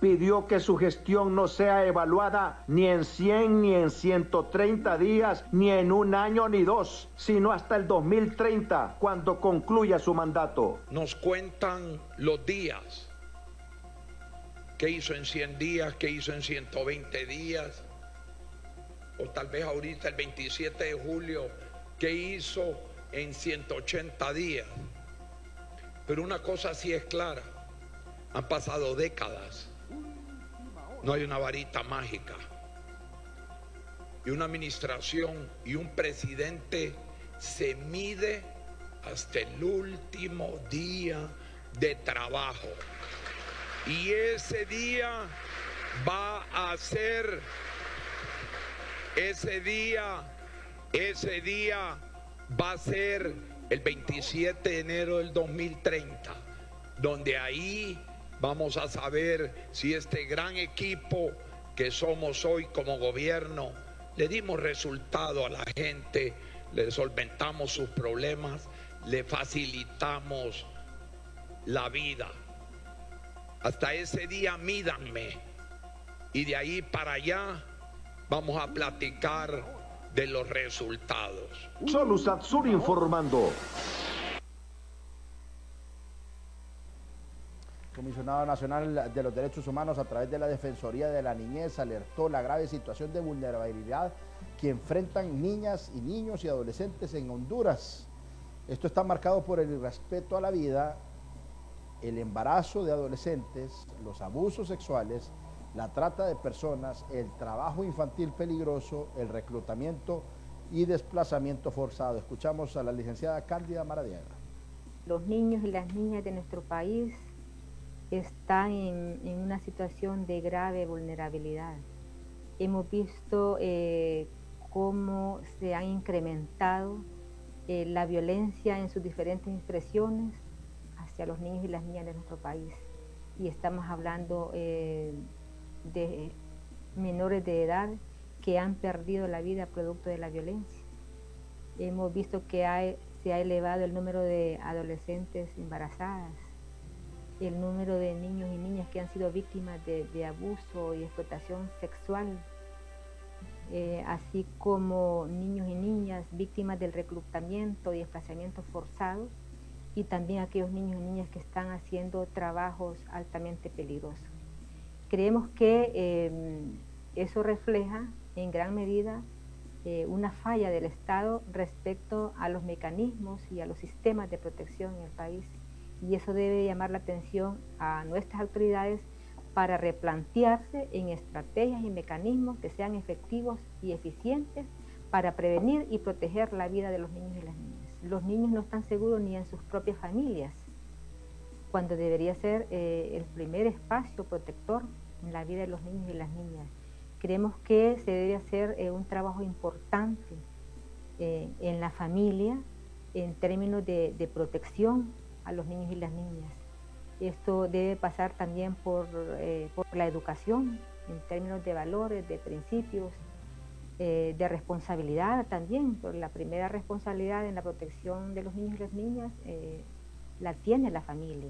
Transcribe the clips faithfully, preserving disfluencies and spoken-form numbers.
pidió que su gestión no sea evaluada ni en cien, ni en ciento treinta días, ni en un año ni dos, sino hasta el dos mil treinta, cuando concluya su mandato. Nos cuentan los días. ¿Qué hizo en cien días? ¿Qué hizo en ciento veinte días? O tal vez ahorita el veintisiete de julio, ¿qué hizo en ciento ochenta días? Pero una cosa sí es clara, han pasado décadas, no hay una varita mágica. Y una administración y un presidente se mide hasta el último día de trabajo. Y ese día va a ser, ese día, ese día va a ser el veintisiete de enero del dos mil treinta, donde ahí vamos a saber si este gran equipo que somos hoy como gobierno, le dimos resultado a la gente, le solventamos sus problemas, le facilitamos la vida. Hasta ese día mídanme y de ahí para allá vamos a platicar de los resultados. Solusat Sur informando. El Comisionado Nacional de los Derechos Humanos, a través de la Defensoría de la Niñez, alertó la grave situación de vulnerabilidad que enfrentan niñas y niños y adolescentes en Honduras. Esto está marcado por el irrespeto a la vida, el embarazo de adolescentes, los abusos sexuales, la trata de personas, el trabajo infantil peligroso, el reclutamiento y desplazamiento forzado. Escuchamos a la licenciada Cándida Maradiaga. Los niños y las niñas de nuestro país están en, en una situación de grave vulnerabilidad. Hemos visto eh, cómo se ha incrementado eh, la violencia en sus diferentes expresiones hacia los niños y las niñas de nuestro país. Y estamos hablando eh, de menores de edad que han perdido la vida producto de la violencia. Hemos visto que hay, se ha elevado el número de adolescentes embarazadas, el número de niños y niñas que han sido víctimas de, de abuso y explotación sexual, eh, así como niños y niñas víctimas del reclutamiento y desplazamiento forzado, y también aquellos niños y niñas que están haciendo trabajos altamente peligrosos. Creemos que eh, eso refleja en gran medida eh, una falla del Estado respecto a los mecanismos y a los sistemas de protección en el país, y eso debe llamar la atención a nuestras autoridades para replantearse en estrategias y mecanismos que sean efectivos y eficientes para prevenir y proteger la vida de los niños y las niñas. Los niños no están seguros ni en sus propias familias, cuando debería ser eh, el primer espacio protector en la vida de los niños y las niñas. Creemos que se debe hacer eh, un trabajo importante eh, en la familia en términos de, de protección a los niños y las niñas. Esto debe pasar también por, eh, por la educación en términos de valores, de principios, eh, de responsabilidad también, porque la primera responsabilidad en la protección de los niños y las niñas eh, la tiene la familia.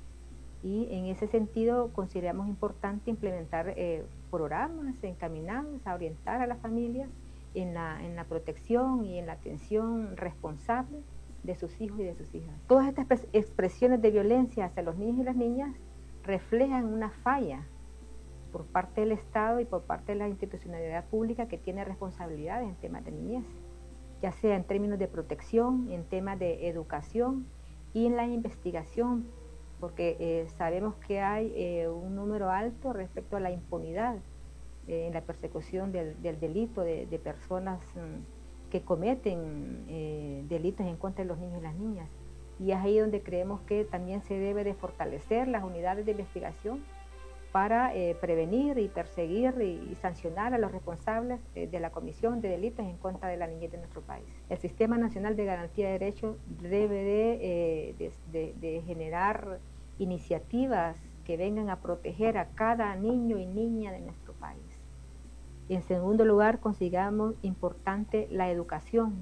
Y en ese sentido consideramos importante implementar eh, programas encaminados a orientar a las familias en la, en la protección y en la atención responsable de sus hijos y de sus hijas. Todas estas expresiones de violencia hacia los niños y las niñas reflejan una falla por parte del Estado y por parte de la institucionalidad pública que tiene responsabilidades en temas de niñez, ya sea en términos de protección, en temas de educación y en la investigación, porque eh, sabemos que hay eh, un número alto respecto a la impunidad eh, en la persecución del, del delito de, de personas mm, que cometen eh, delitos en contra de los niños y las niñas. Y es ahí donde creemos que también se debe de fortalecer las unidades de investigación para eh, prevenir y perseguir y, y sancionar a los responsables eh, de la comisión de delitos en contra de la niñez de nuestro país. El Sistema Nacional de Garantía de Derechos debe de, eh, de, de, de generar iniciativas que vengan a proteger a cada niño y niña de nuestro país. En segundo lugar, consideramos importante la educación.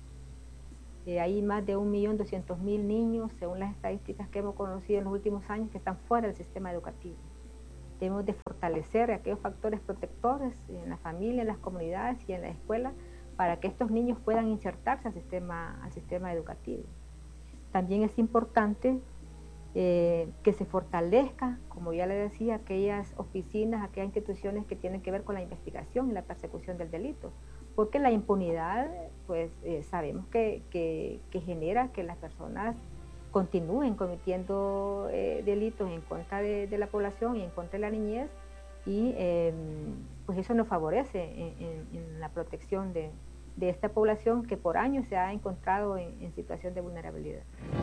Eh, hay más de un millón doscientos mil niños, según las estadísticas que hemos conocido en los últimos años, que están fuera del sistema educativo. Hemos de fortalecer aquellos factores protectores en la familia, en las comunidades y en la escuela para que estos niños puedan insertarse al sistema, al sistema educativo. También es importante eh, que se fortalezca, como ya le decía, aquellas oficinas, aquellas instituciones que tienen que ver con la investigación y la persecución del delito, porque la impunidad, pues eh, sabemos que, que, que genera que las personas continúen cometiendo eh, delitos en contra de, de la población y en contra de la niñez, y eh, pues eso nos favorece en, en, en la protección de, de esta población que por años se ha encontrado en, en situación de vulnerabilidad.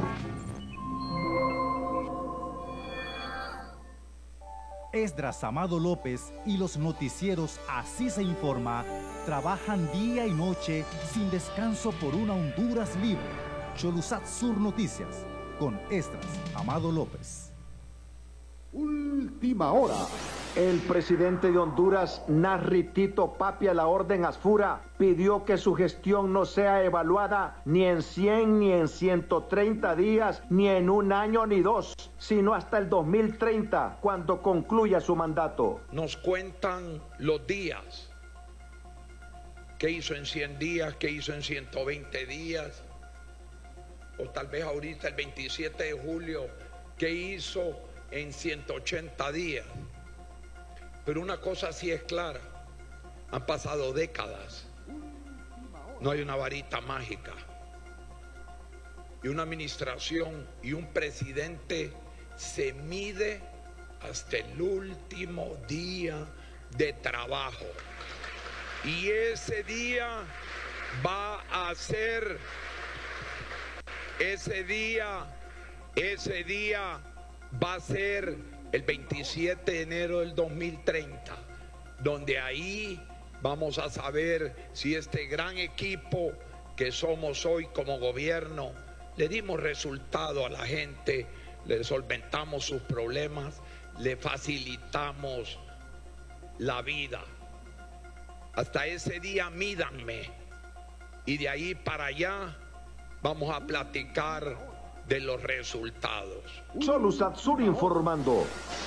Esdras Amado López y los noticieros Así se informa trabajan día y noche sin descanso por una Honduras libre. Cholusat Sur Noticias con Esdras Amado López. Última hora. El presidente de Honduras, Nasri Tito Papi a la Orden Asfura, pidió que su gestión no sea evaluada ni en cien, ni en ciento treinta días, ni en un año, ni dos, sino hasta el dos mil treinta, cuando concluya su mandato. Nos cuentan los días. ¿Qué hizo en cien días? ¿Qué hizo en ciento veinte días? O tal vez ahorita el veintisiete de julio, ¿qué hizo en ciento ochenta días? Pero una cosa sí es clara, han pasado décadas, no hay una varita mágica, y una administración y un presidente se mide hasta el último día de trabajo, y ese día va a ser Ese día, ese día va a ser el veintisiete de enero del dos mil treinta, donde ahí vamos a saber si este gran equipo que somos hoy como gobierno, le dimos resultado a la gente, le solventamos sus problemas, le facilitamos la vida. Hasta ese día mídanme, y de ahí para allá vamos a platicar de los resultados. Cholusat Sur informando.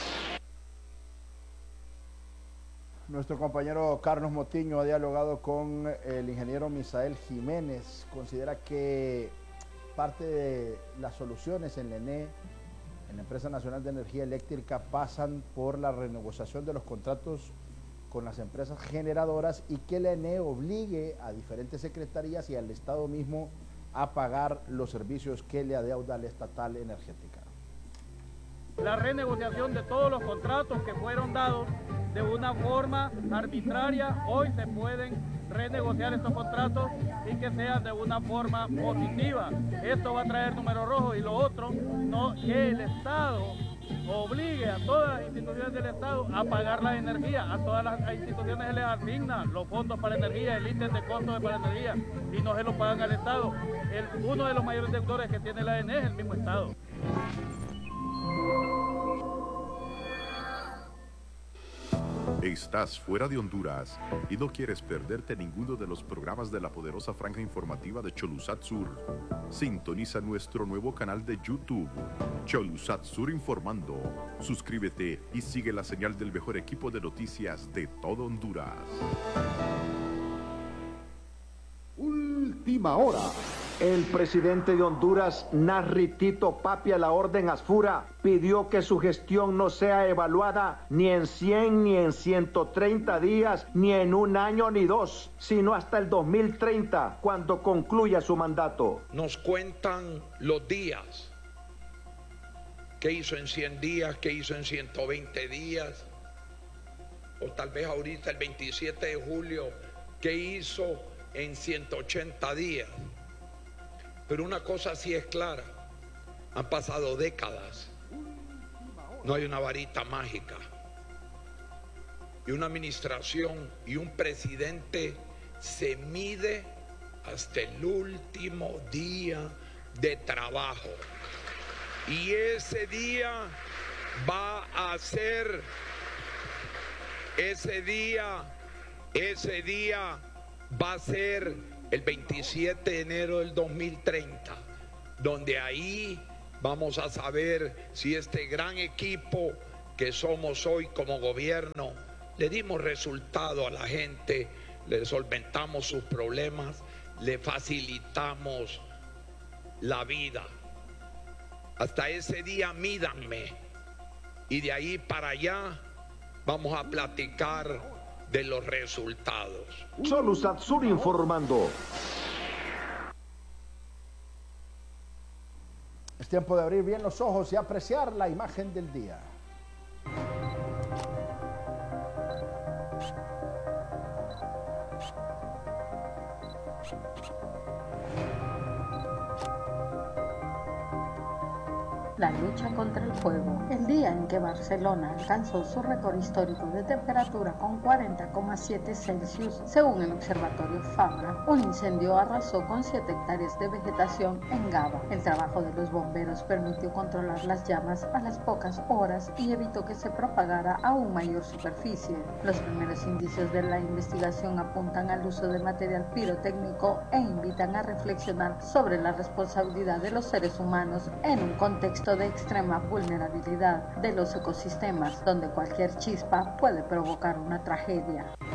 Nuestro compañero Carlos Motiño ha dialogado con el ingeniero Misael Jiménez. Considera que parte de las soluciones en la E N E, en la Empresa Nacional de Energía Eléctrica, pasan por la renegociación de los contratos con las empresas generadoras y que la E N E obligue a diferentes secretarías y al Estado mismo a pagar los servicios que le adeuda la estatal energética. La renegociación de todos los contratos que fueron dados de una forma arbitraria, hoy se pueden renegociar estos contratos y que sean de una forma positiva. Esto va a traer números rojos, y lo otro, no, que el Estado obligue a todas las instituciones del Estado a pagar la energía. A todas las instituciones se les asignan los fondos para energía, el índice de costos para energía, y no se lo pagan al Estado. El, uno de los mayores deudores que tiene la E N E es el mismo Estado. Estás fuera de Honduras y no quieres perderte ninguno de los programas de la poderosa franja informativa de Cholusat Sur. Sintoniza nuestro nuevo canal de YouTube, Cholusat Sur Informando. Suscríbete y sigue la señal del mejor equipo de noticias de todo Honduras. Última hora. El presidente de Honduras, Nasri Tito Papi a la Orden Asfura, pidió que su gestión no sea evaluada ni en cien, ni en ciento treinta días, ni en un año, ni dos, sino hasta el dos mil treinta, cuando concluya su mandato. Nos cuentan los días. ¿Qué hizo en cien días? ¿Qué hizo en ciento veinte días? O tal vez ahorita el veintisiete de julio, ¿qué hizo en ciento ochenta días? Pero una cosa sí es clara, han pasado décadas, no hay una varita mágica, y una administración y un presidente se mide hasta el último día de trabajo, y ese día va a ser, ese día, ese día va a ser el veintisiete de enero del dos mil treinta, donde ahí vamos a saber si este gran equipo que somos hoy como gobierno, le dimos resultado a la gente, le solventamos sus problemas, le facilitamos la vida. Hasta ese día mídanme y de ahí para allá vamos a platicar de los resultados. Cholusat Sur informando. Es tiempo de abrir bien los ojos y apreciar la imagen del día. La lucha contra el fuego. El día en que Barcelona alcanzó su récord histórico de temperatura con cuarenta coma siete Celsius, según el observatorio Fabra, un incendio arrasó con siete hectáreas de vegetación en Gaba. El trabajo de los bomberos permitió controlar las llamas a las pocas horas y evitó que se propagara a aún mayor superficie. Los primeros indicios de la investigación apuntan al uso de material pirotécnico e invitan a reflexionar sobre la responsabilidad de los seres humanos en un contexto de extrema vulnerabilidad de los ecosistemas, donde cualquier chispa puede provocar una tragedia.